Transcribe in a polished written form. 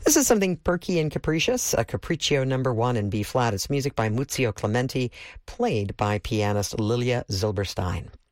This is something perky and capricious, a Capriccio #1 in B flat. It's music by Muzio Clementi, played by pianist Lilia Zilberstein.